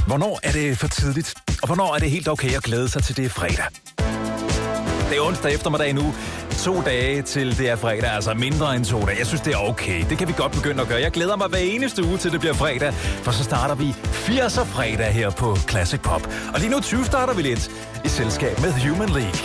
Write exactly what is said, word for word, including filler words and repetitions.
Hvornår er det for tidligt? Og hvornår er det helt okay at glæde sig til det er fredag? Det er onsdag eftermiddag nu. To dage til det er fredag, altså mindre end to dage. Jeg synes, det er okay. Det kan vi godt begynde at gøre. Jeg glæder mig hver eneste uge til det bliver fredag, for så starter vi firser fredag her på Classic Pop. Og lige nu tyve starter vi lidt i selskab med Human League.